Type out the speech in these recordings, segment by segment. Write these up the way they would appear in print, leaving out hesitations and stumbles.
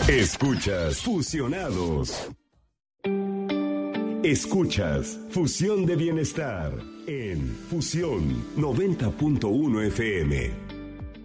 Escuchas Fusionados. Escuchas Fusión de Bienestar en Fusión 90.1 FM.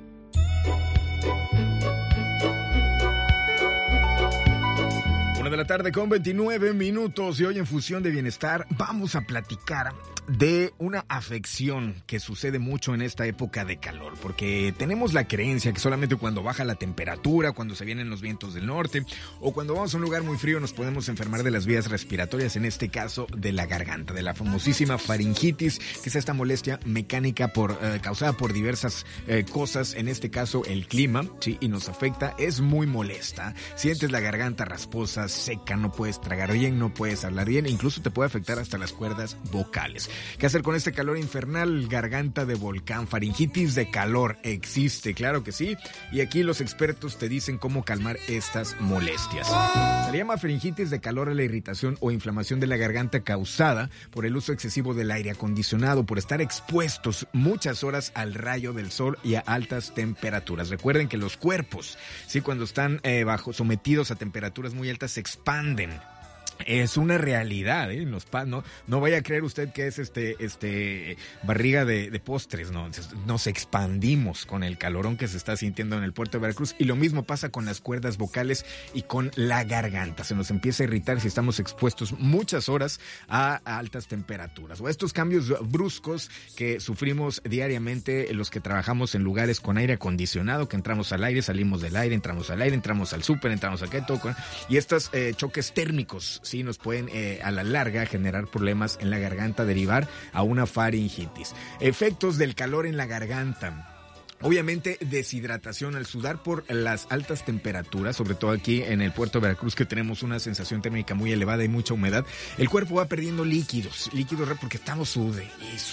1:29 p.m. y hoy en Fusión de Bienestar vamos a platicar de una afección que sucede mucho en esta época de calor, porque tenemos la creencia que solamente cuando baja la temperatura, cuando se vienen los vientos del norte o cuando vamos a un lugar muy frío nos podemos enfermar de las vías respiratorias, en este caso de la garganta, de la famosísima faringitis, que es esta molestia mecánica causada por diversas cosas, en este caso el clima, ¿sí? Y nos afecta, es muy molesta, sientes la garganta rasposa, seca, no puedes tragar bien, no puedes hablar bien, incluso te puede afectar hasta las cuerdas vocales. ¿Qué hacer con este calor infernal? Garganta de volcán, faringitis de calor, existe, claro que sí, y aquí los expertos te dicen cómo calmar estas molestias. Se le llama faringitis de calor a la irritación o inflamación de la garganta causada por el uso excesivo del aire acondicionado, por estar expuestos muchas horas al rayo del sol y a altas temperaturas. Recuerden que los cuerpos, sí, cuando están sometidos a temperaturas muy altas, se expanden. Es una realidad, ¿eh? No vaya a creer usted que es barriga de postres, no. Nos expandimos con el calorón que se está sintiendo en el puerto de Veracruz, y lo mismo pasa con las cuerdas vocales y con la garganta. Se nos empieza a irritar si estamos expuestos muchas horas a altas temperaturas o a estos cambios bruscos que sufrimos diariamente los que trabajamos en lugares con aire acondicionado, que entramos al aire, salimos del aire, entramos al aire, entramos al súper, entramos acá, y estos choques térmicos sí nos pueden a la larga generar problemas en la garganta, derivar a una faringitis. Efectos del calor en la garganta. Obviamente deshidratación al sudar por las altas temperaturas, sobre todo aquí en el puerto de Veracruz, que tenemos una sensación térmica muy elevada y mucha humedad. El cuerpo va perdiendo líquidos porque estamos sude,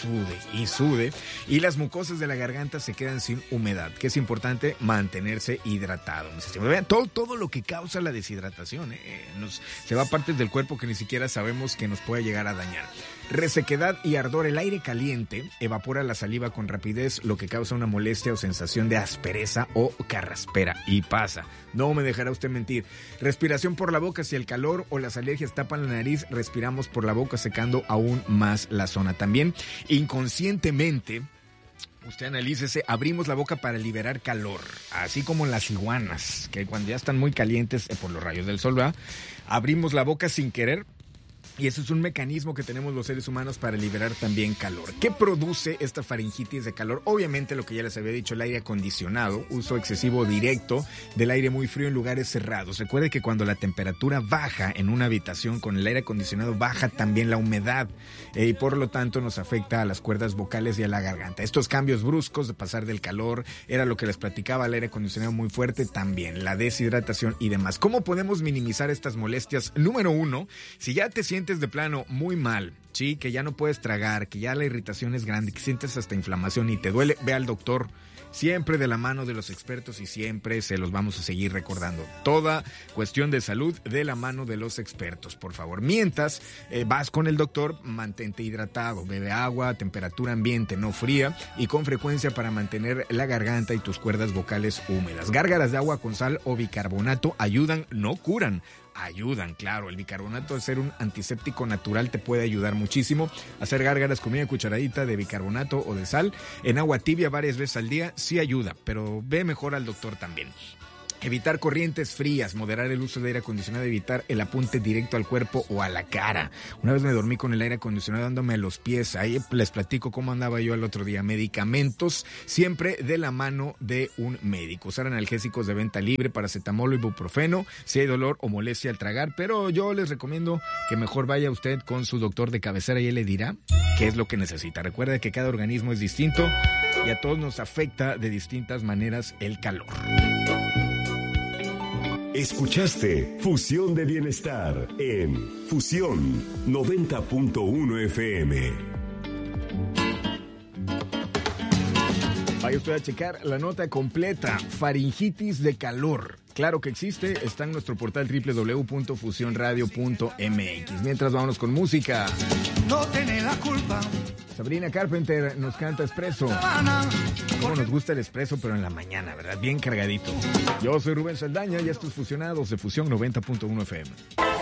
y las mucosas de la garganta se quedan sin humedad, que es importante mantenerse hidratado. Vean todo lo que causa la deshidratación, se va a partes del cuerpo que ni siquiera sabemos que nos puede llegar a dañar. Resequedad y ardor. El aire caliente evapora la saliva con rapidez, lo que causa una molestia o sensación de aspereza o carraspera. Y pasa, no me dejará usted mentir. Respiración por la boca. Si el calor o las alergias tapan la nariz, respiramos por la boca, secando aún más la zona. También, inconscientemente, usted analícese, abrimos la boca para liberar calor, así como las iguanas, que cuando ya están muy calientes por los rayos del sol, ¿verdad? Abrimos la boca sin querer. Y eso es un mecanismo que tenemos los seres humanos para liberar también calor. ¿Qué produce esta faringitis de calor? Obviamente lo que ya les había dicho, el aire acondicionado, uso excesivo directo del aire muy frío en lugares cerrados. Recuerde que cuando la temperatura baja en una habitación con el aire acondicionado, baja también la humedad y por lo tanto nos afecta a las cuerdas vocales y a la garganta. Estos cambios bruscos de pasar del calor, era lo que les platicaba, el aire acondicionado muy fuerte, también la deshidratación y demás. ¿Cómo podemos minimizar estas molestias? Número 1, si ya te sientes de plano muy mal, sí, que ya no puedes tragar, que ya la irritación es grande, que sientes hasta inflamación y te duele, ve al doctor. Siempre de la mano de los expertos, y siempre se los vamos a seguir recordando. Toda cuestión de salud de la mano de los expertos, por favor. Mientras vas con el doctor, mantente hidratado, bebe agua a temperatura ambiente, no fría, y con frecuencia para mantener la garganta y tus cuerdas vocales húmedas. Gárgaras de agua con sal o bicarbonato ayudan, no curan. Ayudan, claro, el bicarbonato, al ser un antiséptico natural, te puede ayudar muchísimo. Hacer gárgaras con media cucharadita de bicarbonato o de sal en agua tibia varias veces al día sí ayuda, pero ve mejor al doctor también. Evitar corrientes frías, moderar el uso de aire acondicionado, evitar el apunte directo al cuerpo o a la cara. Una vez me dormí con el aire acondicionado dándome a los pies. Ahí les platico cómo andaba yo el otro día. Medicamentos, siempre de la mano de un médico. Usar analgésicos de venta libre, paracetamol o ibuprofeno, si hay dolor o molestia al tragar. Pero yo les recomiendo que mejor vaya usted con su doctor de cabecera y él le dirá qué es lo que necesita. Recuerda que cada organismo es distinto y a todos nos afecta de distintas maneras el calor. Escuchaste Fusión de Bienestar en Fusión 90.1 FM. Vaya usted a checar la nota completa. Faringitis de calor. Claro que existe, está en nuestro portal www.fusionradio.mx. Mientras vámonos con música. No tiene la culpa. Sabrina Carpenter nos canta Espresso. Como nos gusta el espresso, pero en la mañana, ¿verdad? Bien cargadito. Yo soy Rubén Saldaña y estos Fusionados de Fusión 90.1 FM.